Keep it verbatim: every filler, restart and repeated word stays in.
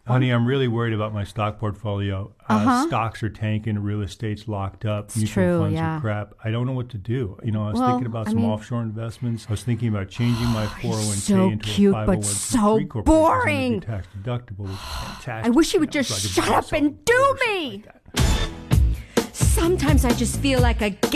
Honey, I'm really worried about my stock portfolio. Uh, Uh-huh. Stocks are tanking, real estate's locked up, It's mutual true, funds yeah. are crap. I don't know what to do. You know, I was Well, thinking about I some mean- offshore investments. I was thinking about changing my four oh one k so into cute, a but five oh one c so three corporation. boring. It's tax deductible, which is fantastic. I wish he you would know, just so I could shut buy up myself and a boat do or something me. like that. Sometimes I just feel like a